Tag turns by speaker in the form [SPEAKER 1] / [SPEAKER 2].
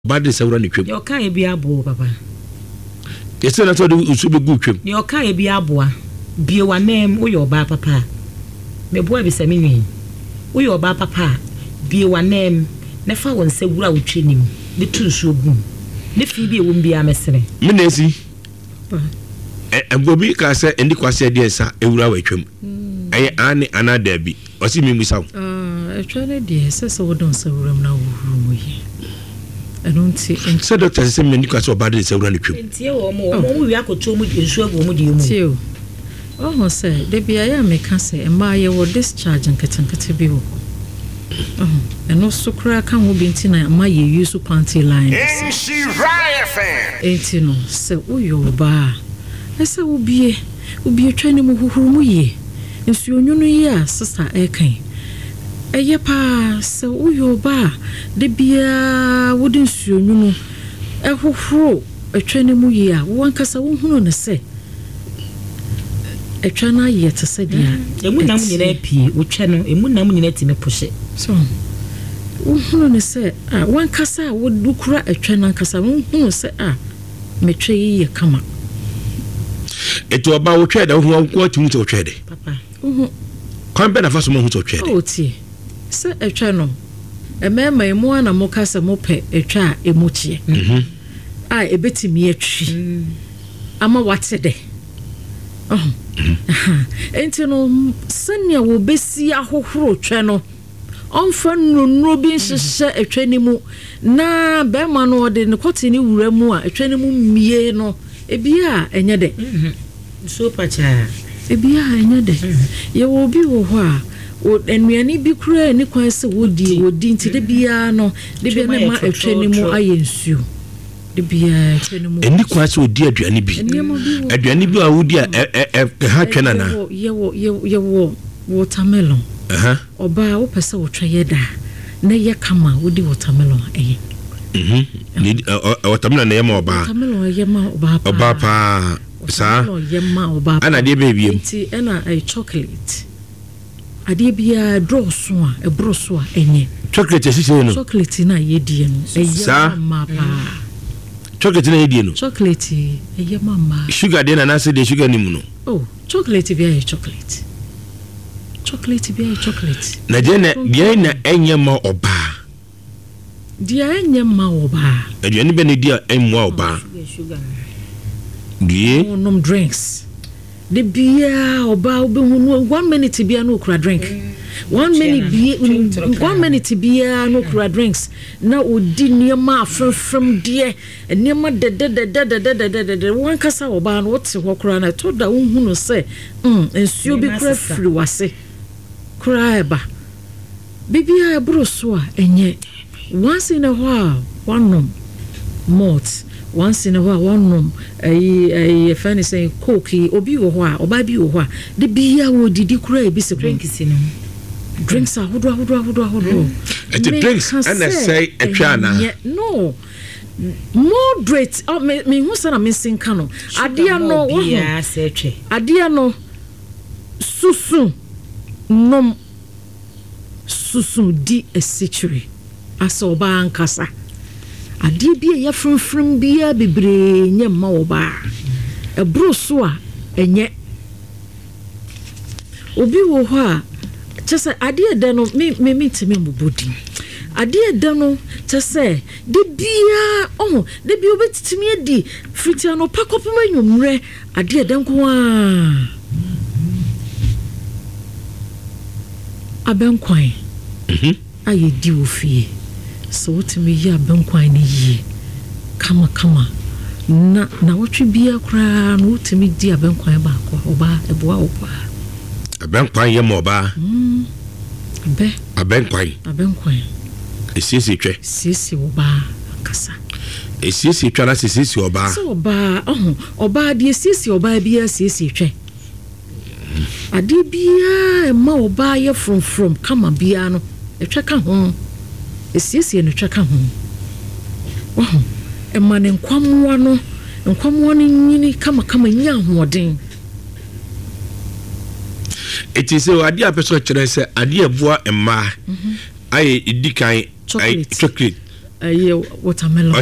[SPEAKER 1] bad is around the trip.
[SPEAKER 2] Your can't be a boy, papa.
[SPEAKER 1] Yes, I thought you should be good trip.
[SPEAKER 2] Your can't be a boy. Be one name or your bar papa. Me boy be semi. Or your bar papa. Be one name. Never one say what I would train him. The two so boom. The Phoebe won't be a message.
[SPEAKER 1] Minesi. And Bobby Cassa and the Quassia dear sir, a railway trim. I Annie Anna Debbie. Or see me miss out.
[SPEAKER 3] I tried dear, says I don't say room now. I don't see.
[SPEAKER 1] So Doctor said many class of bad is around the trip.
[SPEAKER 2] We are to me in sure would you.
[SPEAKER 3] Oh, say, Debbie, I am a cancer, and my year will discharge and Catancatabio. Oh, and also crack and will be in my year use of panty line.
[SPEAKER 4] Ain't she right, fan?
[SPEAKER 3] Ain't you know, say, oh, your bar. I say, will be a training who ye. And so you know, yeah, sister, okay. A yepa, so oh, your bar. The beer wouldn't you know. A who a training muya, one cassa won't say. A channel yet to say, dear,
[SPEAKER 2] a woman in which channel a moon nominate me push it.
[SPEAKER 3] So, who say, one cassa would do cry a channel cassa who say, me tray ye come up.
[SPEAKER 1] It was about trade of one quarter to trade.
[SPEAKER 2] Papa,
[SPEAKER 1] come better for someone who to trade.
[SPEAKER 3] Oh, tea. Say a channel. A man may more and a mocassa mope a cha a mochi. I a bit me a tree. I'm a what's a day. Oh, ain't you know, Sanya will be see a whole channel. On fun Robin share a training mo. Na Berman or the Cotini Remo, a training me no. A beer and yet.
[SPEAKER 2] Super chair.
[SPEAKER 3] A beer and yet. You will be wha. And we any be cruel and equals would into the beer no. The beer a training more I ensue. The beer training
[SPEAKER 1] and the quite so dear Johnny B. And Johnny B. I would dear a hatchanana.
[SPEAKER 3] Your watermelon. Or buy up a soul trayeda. Nay, ya come with the watermelon, eh?
[SPEAKER 1] Watermelon, yam or bar.
[SPEAKER 3] Watermelon, yama or
[SPEAKER 1] papa, sir,
[SPEAKER 3] yama or bar.
[SPEAKER 1] And I dear baby,
[SPEAKER 3] and a chocolate. I dear be a droswa, a broswa, any
[SPEAKER 1] chocolate,
[SPEAKER 3] chocolate in a yedian, a yama.
[SPEAKER 1] Chocolate in a yedian,
[SPEAKER 3] chocolate, a yama.
[SPEAKER 1] Sugar then and I said the sugar nimuno.
[SPEAKER 3] Oh, chocolate be a chocolate. Chocolate be a chocolate.
[SPEAKER 1] Najana, Diana, and yama or bar.
[SPEAKER 3] Dear yama or bar.
[SPEAKER 1] And you any dear and more bar. Dear,
[SPEAKER 3] no drinks. The beer or bar 1 minute to be a no crowd drink. 1 minute 1 minute to be a no crowd drinks. Now would near ma from dear and near ma the one cassa or bar what's a walk around. I told that who say, and so be free was say. Cry ba. Baby I broswa and yet once in a while one room malt. Once in a while, one room, a funny saying, cookie, or be or baby or the beer would declare be drinks in drinks are who
[SPEAKER 1] the drinks, and I say a chana.
[SPEAKER 3] No, moderate. Oh, me who's a missing canoe. I dear no, I dear no, susu, nom susu di a century. I saw ban cassa. Adi bia ya from bia bebre nya ma wo ba e bro so a enye obi wo ho a chese adi eda no me timi mbobodi adi eda no chese de bia de bia obetimi edi friti ano pakopem anwumre adi eda nko a abenkwan aye di wo fie so what me ya benkwan ni yi kama na wotwe bia kra no timi di abenkwan ba kwa oba eboa opa
[SPEAKER 1] abenkwan ye mo ba abenkwan esisi twe
[SPEAKER 3] sisi oba kasa
[SPEAKER 1] esisi twa na sisi oba
[SPEAKER 3] so oba de sisi oba bia sisi twe ade bia ma oba ye from kama bia no etwa ka ho esiesie no twaka ho oh emane nkwamwa no nyini kama nya hoden
[SPEAKER 1] it is so ade apeso kire se ade abua emma aye idikan chocolate
[SPEAKER 3] watermelon